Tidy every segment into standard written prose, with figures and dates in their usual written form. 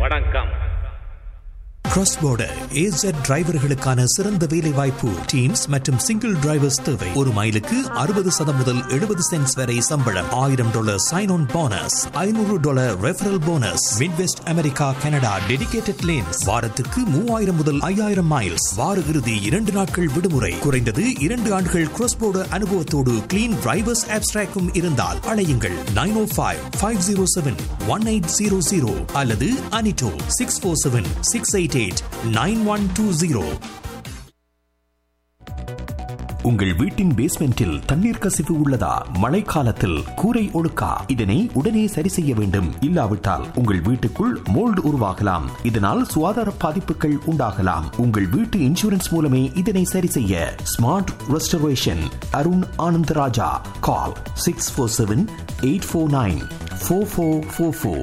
வணக்கம். Cross border AZ டிரைவர்களுக்கான சிறந்த வேலை வாய்ப்பு. டீம்ஸ் மற்றும் சிங்கிள் டிரைவர்ஸ் தேவை. ஒரு மைலுக்கு 60 முதல் 70 சென்ட்ஸ் வரை சம்பளம். $1000 sign on bonus, $500 referral bonus. Midwest America, Canada dedicated lanes. வாரத்திற்கு 3000 முதல் 5000 மைல்ஸ். வார இறுதி 2 நாட்கள் விடுமுறை. குறைந்தது 2 ஆண்டுகள் கிராஸ் border அனுபவத்தோடு கிளீன் டிரைவர்ஸ் ஆப்ஸ்ட்ராக்டும் இருந்தால் அழையுங்கள் 905-507-1800 அல்லது அனிட்டோ 647-688-9120. உங்கள் வீட்டின் பேஸ்மெண்டில் தண்ணீர் கசிவு உள்ளதா? மழைக்காலத்தில் கூரை ஒழுக்கா? இதனை உடனே சரி செய்ய வேண்டும். இல்லாவிட்டால் உங்கள் வீட்டுக்குள் மோல்டு உருவாகலாம். இதனால் சுகாதார பாதிப்புகள் உண்டாகலாம். உங்கள் வீட்டு இன்சூரன்ஸ் மூலமே இதனை சரி செய்ய. Smart restoration Arun Anandaraja. கால் 647-849-4444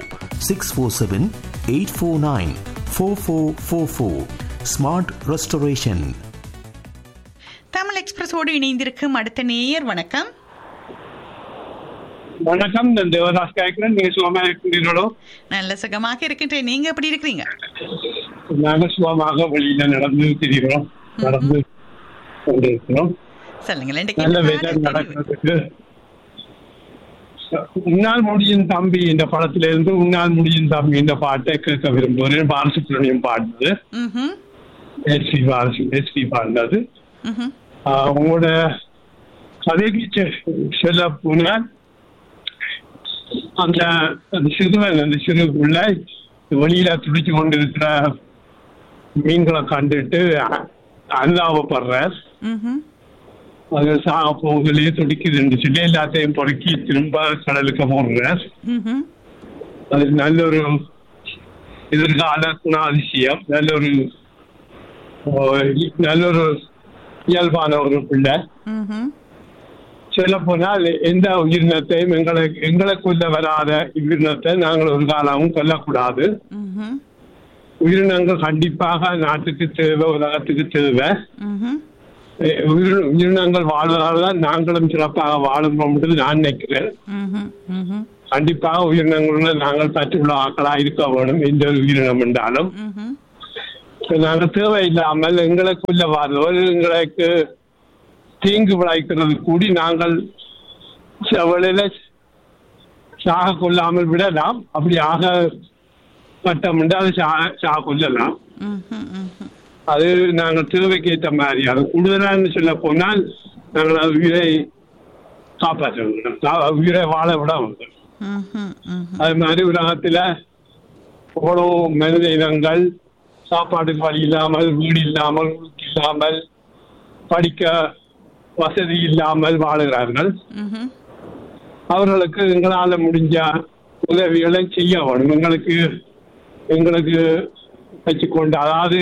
647-849-4444. Smart restoration. தமிழ் எக்ஸ்பிரஸோடு இணைந்திருக்கும் அடுத்த நேயர். வணக்கம். வணக்கம், நான் தேவதாஸ் கேட்கிறேன். நீங்க சுகமா இருக்கிறீங்களோ? நல்ல சுகமாக இருக்கின்றேன். நீங்க எப்படி இருக்கிறீங்க? நாங்க சுகமாக வெளியில நடந்து திரிகிறோம், நடந்து கொண்டிருக்கிறோம். சொல்லுங்களேன். நல்ல வெதர் நடக்கிறதுக்கு உன்னால் முடியும் தம்பி இந்த படத்துல இருந்து உன்னால் முடியும் தம்பி இந்த பாட்டை கேட்க விரும்புகிறேன். பாலசுப்ரமணியம் பாடுறது, எஸ்பி பாடினது. உங்களோட கதைக்கு சொல்ல போனால் அந்த சிறுவன், அந்த சிறுக்குள்ள வெளியில துடிச்சு கொண்டிருக்கிற மீன்களை கண்டுட்டு அல்லாவப்படுறார். அது போகலையே துடிக்குதுன்னு சொல்லி எல்லாத்தையும் பொறுக்கி திரும்ப கடலுக்கு போடுறார். அது நல்ல ஒரு எதிர்கால குணாதிசயம், நல்ல ஒரு இயல்பான ஒரு பிள்ளை. சொல்ல போனால் எந்த உயிரினத்தையும் எங்களுக்குள்ள வராத உயிரினத்தை நாங்கள் ஒரு காலமும் கொல்லக்கூடாது. உயிரினங்கள் கண்டிப்பாக நாட்டுக்கு தேவை, உலகத்துக்கு தேவை. உயிரினங்கள் வாழ்வதால்தான் நாங்களும் சிறப்பாக வாழுகிறோம் என்று நான் நினைக்கிறேன். கண்டிப்பாக உயிரினங்களுடன் நாங்கள் பற்றுள்ள ஆக்களா இருக்க வேணும். எந்த உயிரினம் என்றாலும் நாங்கள் தேவையில்லாமல் எங்களுக்குள்ள வாழ்வோர் எங்களுக்கு தீங்கு விளைக்கிறது கூடி நாங்கள் செவலையில சாக கொள்ளாமல் விடலாம். அப்படி ஆக பட்டம் என்று அதை சாக கொள்ளலாம். அது நாங்கள் தேவைக்கு ஏற்ற மாதிரி. அது கூடுதலாக சொல்ல போனால் நாங்கள் அது உயிரை காப்பாற்ற வேண்டும், உயிரை வாழ விட வேண்டும். அது மாதிரி உலகத்துல எவ்வளோ மனித இனங்கள் சாப்பாட்டுக்கு வழி இல்லாமல், வீடு இல்லாமல், இல்லாமல், படிக்க வசதி இல்லாமல் வாழுகிறார்கள். அவர்களுக்கு எங்களால முடிஞ்ச உதவிகளை செய்ய வேணும். எங்களுக்கு வச்சுக்கொண்டு, அதாவது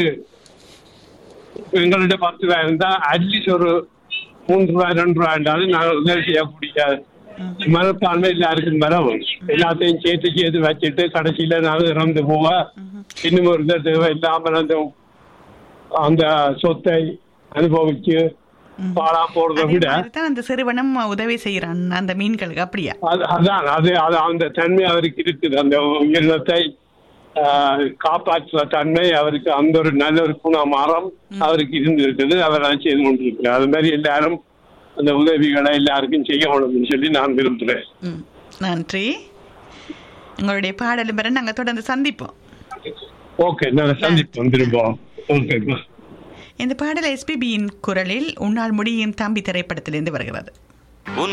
எங்கள்கிட்ட 10 ரூபாய் இருந்தா அட்லீஸ்ட் ஒரு 3 ரூபாய் 2 ரூபாய் இருந்தாலும் நாங்கள் உதவி செய்யக்கூடிய மனப்பான்மை எல்லாருக்கும் வரவும். எல்லாத்தையும் சேர்த்து வச்சுட்டு கடைசியில நாங்கள் இறந்து போக இன்னும் ஒரு தேவை இல்லாமல் அந்த சொத்தை அனுபவிச்சு பாழா போறதை விட அந்த சிறுவனும் உதவி செய்யறான் அந்த மீன்களுக்கு. அப்படியா? அதான் அது அந்த தன்மை அவருக்கு இருக்குது. அந்த உயிரினத்தை காப்பாற்றுற தன்மை அவருக்கு, அந்த ஒரு நல்ல ஒரு குணமரம் அவருக்கு இருந்து இருக்குது. அவர் அதை செய்து கொண்டிருக்கிறார். அது மாதிரி எல்லாரும் அந்த உதவிகளை எல்லாருக்கும் செய்ய வேணும்னு சொல்லி நான் விரும்புகிறேன். நன்றி. உங்களுடைய பாடலும் பெற நாங்கள் தொடர்ந்து சந்திப்போம். ஓகே, நாங்கள் சந்திப்போம் திரும்பவும். ஓகே. இந்த பாடல் எஸ்பிபியின் குரலில் உன்னால் முடியும் தம்பி திரைப்படத்திலிருந்து வருகிறது.